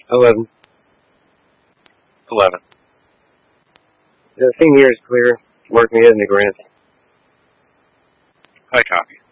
11. 11. The theme here is clear. Mark me as an grant. I copy.